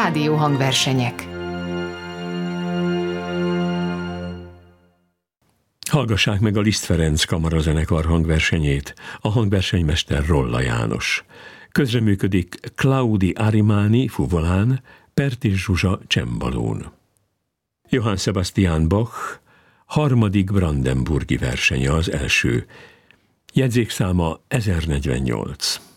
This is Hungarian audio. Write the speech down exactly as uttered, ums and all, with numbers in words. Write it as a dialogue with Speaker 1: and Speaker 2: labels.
Speaker 1: Rádióhangversenyek.
Speaker 2: Hallgassák meg a Liszt Ferenc kamarazenekar hangversenyét, a hangversenymester Rolla János. Közreműködik Claudi Arimani fuvolán, Pertis Zsuzsa csembalón. Johann Sebastian Bach harmadik brandenburgi versenye az első. Jegyzékszáma ezernegyvennyolc.